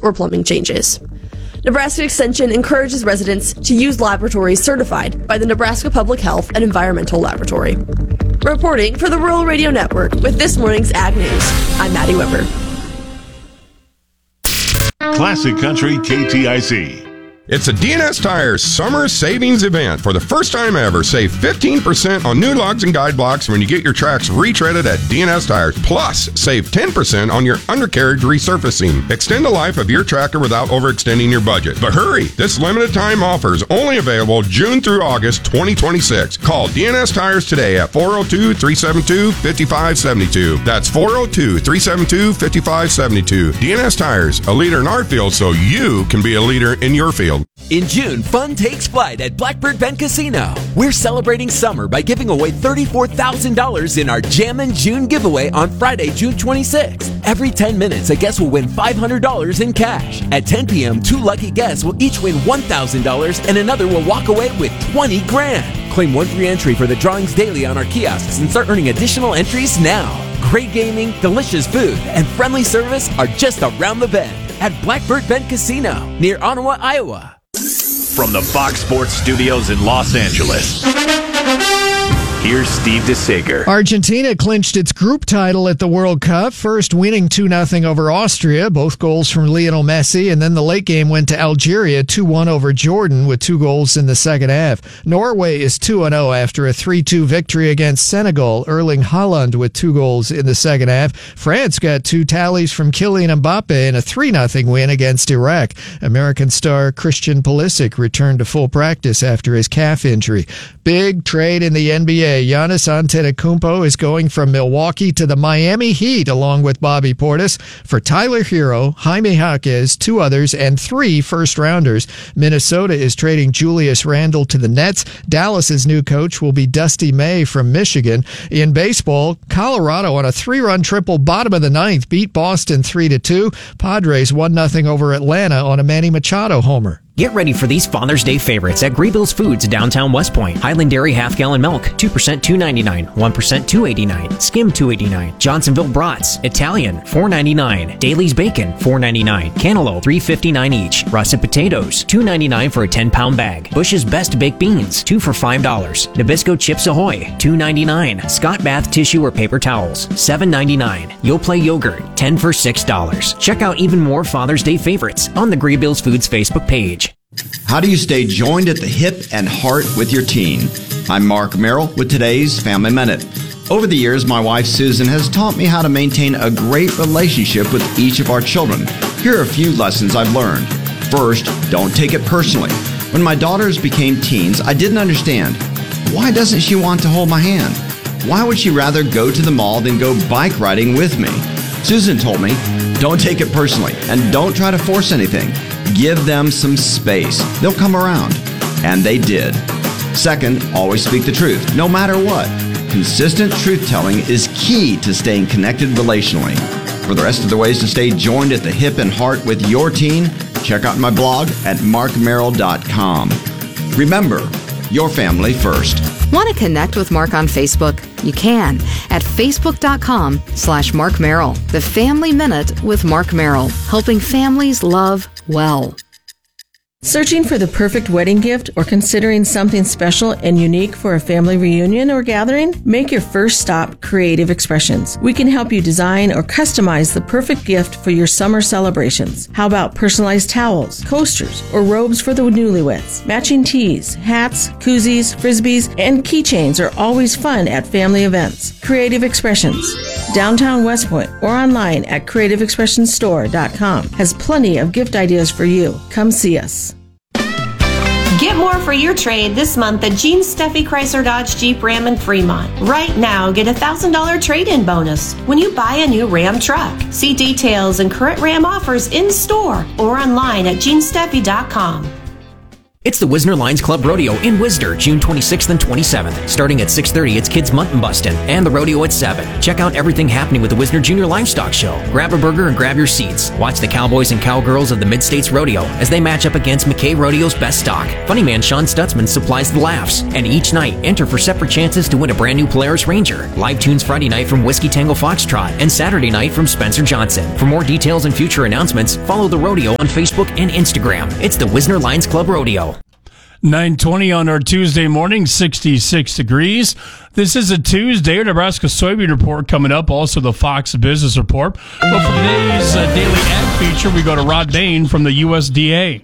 or plumbing changes. Nebraska Extension encourages residents to use laboratories certified by the Nebraska Public Health and Environmental Laboratory. Reporting for the Rural Radio Network with this morning's Ag News, I'm Maddie Weber. Classic Country KTIC. It's a DNS Tires summer savings event. For the first time ever, save 15% on new lugs and guide blocks when you get your tracks retreaded at DNS Tires. Plus, save 10% on your undercarriage resurfacing. Extend the life of your tractor without overextending your budget. But hurry, this limited time offer is only available June through August 2026. Call DNS Tires today at 402-372-5572. That's 402-372-5572. DNS Tires, a leader in our field so you can be a leader in your field. In June, fun takes flight at Blackbird Bend Casino. We're celebrating summer by giving away $34,000 in our Jammin' June giveaway on Friday, June 26th. Every 10 minutes, a guest will win $500 in cash. At 10 p.m., 2 lucky guests will each win $1,000 and another will walk away with $20,000. Claim one free entry for the drawings daily on our kiosks and start earning additional entries now. Great gaming, delicious food, and friendly service are just around the bend at Blackbird Bend Casino near Ottawa, Iowa. From the Fox Sports Studios in Los Angeles, here's Steve DeSager. Argentina clinched its group title at the World Cup, first winning 2-0 over Austria, both goals from Lionel Messi, and then the late game went to Algeria 2-1 over Jordan with 2 goals in the second half. Norway is 2-0 after a 3-2 victory against Senegal, Erling Haaland with 2 goals in the second half. France got 2 tallies from Kylian Mbappe in a 3-0 win against Iraq. American star Christian Pulisic returned to full practice after his calf injury. Big trade in the NBA. Giannis Antetokounmpo is going from Milwaukee to the Miami Heat along with Bobby Portis for Tyler Hero, Jaime Jaquez, 2 others, and 3 first-rounders. Minnesota is trading Julius Randle to the Nets. Dallas's new coach will be Dusty May from Michigan. In baseball, Colorado on a 3-run triple bottom of the 9th beat Boston 3-2. Padres 1-0 over Atlanta on a Manny Machado homer. Get ready for these Father's Day favorites at Greenville's Foods downtown West Point. Highland Dairy half-gallon milk, 2% $2.99, 1% $2.89, skim $2.89. Johnsonville Brats, Italian, $4.99. Daly's Bacon, $4.99. Cantaloupe, $3.59 each. Russet potatoes, $2.99 for a 10-pound bag. Bush's Best Baked Beans, 2 for $5. Nabisco Chips Ahoy, $2.99. Scott Bath Tissue or Paper Towels, $7.99. Yoplait Yogurt, 10 for $6. Check out even more Father's Day favorites on the Greenville's Foods Facebook page. How do you stay joined at the hip and heart with your teen? I'm Mark Merrill with today's Family Minute. Over the years, my wife Susan has taught me how to maintain a great relationship with each of our children. Here are a few lessons I've learned. First, don't take it personally. When my daughters became teens, I didn't understand. Why doesn't she want to hold my hand? Why would she rather go to the mall than go bike riding with me? Susan told me, don't take it personally and don't try to force anything. Give them some space. They'll come around. And they did. Second, always speak the truth, no matter what. Consistent truth-telling is key to staying connected relationally. For the rest of the ways to stay joined at the hip and heart with your teen, check out my blog at markmerrill.com. Remember, your family first. Want to connect with Mark on Facebook? You can at facebook.com/Mark Merrill. The Family Minute with Mark Merrill, helping families love well. Searching for the perfect wedding gift or considering something special and unique for a family reunion or gathering? Make your first stop Creative Expressions. We can help you design or customize the perfect gift for your summer celebrations. How about personalized towels, coasters, or robes for the newlyweds? Matching tees, hats, koozies, frisbees, and keychains are always fun at family events. Creative Expressions, downtown West Point or online at creativeexpressionsstore.com has plenty of gift ideas for you. Come see us. Get more for your trade this month at Gene Steffi Chrysler Dodge Jeep Ram in Fremont. Right now, get a $1,000 trade-in bonus when you buy a new Ram truck. See details and current Ram offers in store or online at genesteffi.com. It's the Wisner Lions Club Rodeo in Wisner, June 26th and 27th. Starting at 6:30, it's Kids Mutton Bustin' and the rodeo at 7. Check out everything happening with the Wisner Junior Livestock Show. Grab a burger and grab your seats. Watch the cowboys and cowgirls of the Mid-States Rodeo as they match up against McKay Rodeo's best stock. Funny man Sean Stutzman supplies the laughs. And each night, enter for separate chances to win a brand new Polaris Ranger. Live tunes Friday night from Whiskey Tango Foxtrot and Saturday night from Spencer Johnson. For more details and future announcements, follow the rodeo on Facebook and Instagram. It's the Wisner Lions Club Rodeo. 9:20 on our Tuesday morning, 66 degrees. This is a Tuesday. Nebraska Soybean Report coming up, also the Fox Business Report. But for today's Daily Ag feature, we go to Rod Bain from the USDA.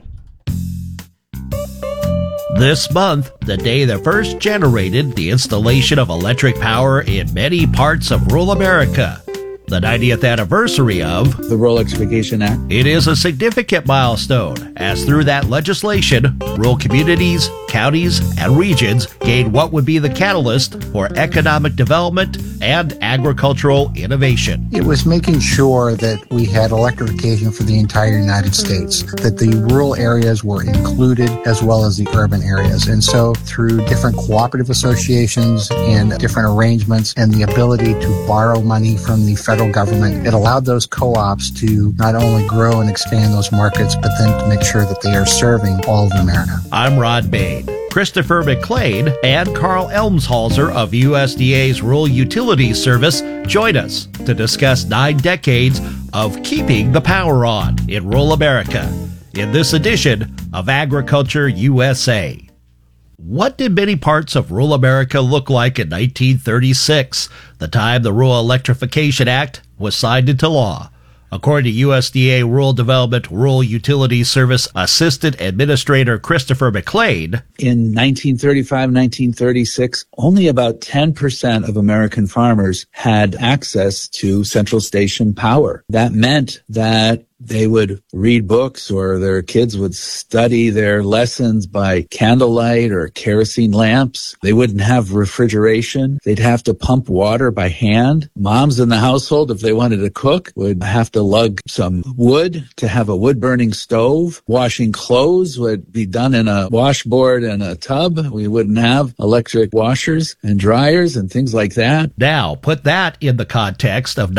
This month, the day that first generated the installation of electric power in many parts of rural America. The 90th anniversary of the Rural Electrification Act. It is a significant milestone, as through that legislation, rural communities, counties, and regions gained what would be the catalyst for economic development and agricultural innovation. It was making sure that we had electrification for the entire United States, that the rural areas were included as well as the urban areas. And so through different cooperative associations and different arrangements and the ability to borrow money from the federal government, it allowed those co-ops to not only grow and expand those markets, but then to make sure that they are serving all of America. I'm Rod Bain. Christopher McLean and Carl Elmshauser of USDA's Rural Utilities Service join us to discuss 9 decades of keeping the power on in rural America in this edition of Agriculture USA. What did many parts of rural America look like in 1936, the time the Rural Electrification Act was signed into law? According to USDA Rural Development Rural Utilities Service Assistant Administrator Christopher McLean, in 1935, 1936, only about 10% of American farmers had access to central station power. That meant that they would read books, or their kids would study their lessons by candlelight or kerosene lamps. They wouldn't have refrigeration. They'd have to pump water by hand. Moms in the household, if they wanted to cook, would have to lug some wood to have a wood-burning stove. Washing clothes would be done in a washboard and a tub. We wouldn't have electric washers and dryers and things like that. Now, put that in the context of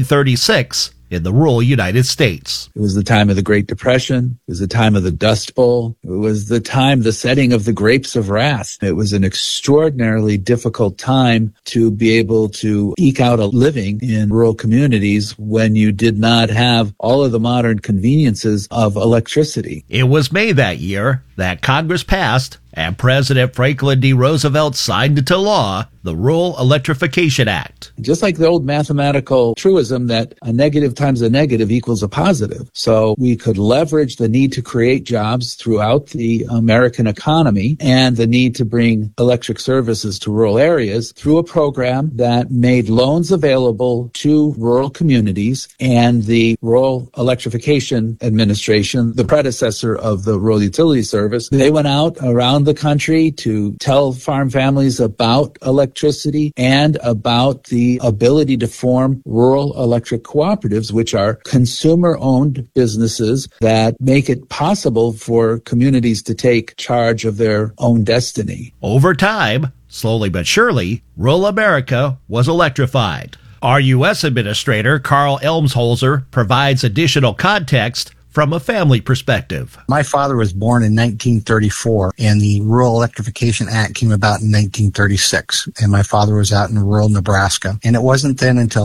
1936 in the rural United States. It was the time of the Great Depression. It was the time of the Dust Bowl. It was the setting of the Grapes of Wrath. It was an extraordinarily difficult time to be able to eke out a living in rural communities when you did not have all of the modern conveniences of electricity. It was May that year that Congress passed and President Franklin D. Roosevelt signed into law the Rural Electrification Act. Just like the old mathematical truism that a negative times a negative equals a positive. So we could leverage the need to create jobs throughout the American economy and the need to bring electric services to rural areas through a program that made loans available to rural communities. And the Rural Electrification Administration, the predecessor of the Rural Utilities Service, they went out around the country to tell farm families about electricity and about the ability to form rural electric cooperatives, which are consumer-owned businesses that make it possible for communities to take charge of their own destiny. Over time, slowly but surely, rural America was electrified. Our U.S. Administrator, Carl Elmshauser, provides additional context from a family perspective. My father was born in 1934, and the Rural Electrification Act came about in 1936, and my father was out in rural Nebraska. And it wasn't then until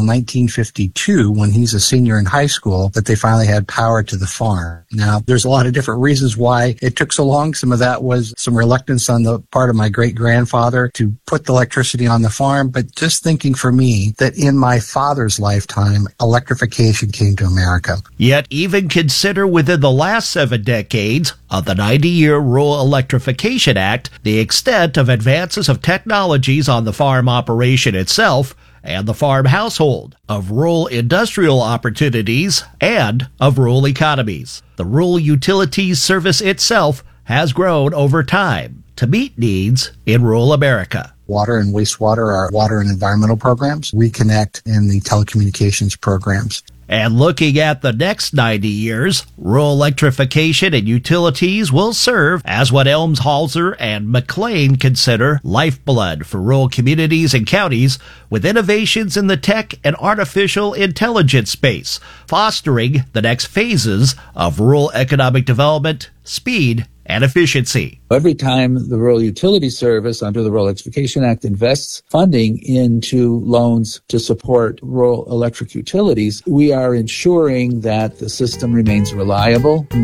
1952, when he's a senior in high school, that they finally had power to the farm. Now, there's a lot of different reasons why it took so long. Some of that was some reluctance on the part of my great-grandfather to put the electricity on the farm, but just thinking for me that in my father's lifetime, electrification came to America. Yet even consider within the last 7 decades of the 90-year Rural Electrification Act the extent of advances of technologies on the farm operation itself and the farm household, of rural industrial opportunities, and of rural economies. The Rural Utilities Service itself has grown over time to meet needs in rural America. Water and wastewater are water and environmental programs. Reconnect in the telecommunications programs. And looking at the next 90 years, rural electrification and utilities will serve as what Elmshauser and McLean consider lifeblood for rural communities and counties, with innovations in the tech and artificial intelligence space, fostering the next phases of rural economic development, speed, and efficiency. Every time the Rural Utility Service under the Rural Electrification Act invests funding into loans to support rural electric utilities, we are ensuring that the system remains reliable,